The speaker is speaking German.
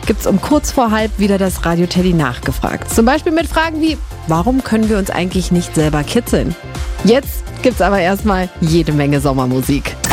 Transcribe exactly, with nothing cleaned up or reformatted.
gibt's um kurz vor halb wieder das Radio Teddy nachgefragt. Zum Beispiel mit Fragen wie, warum können wir uns eigentlich nicht selber kitzeln? Jetzt gibt's aber erstmal jede Menge Sommermusik.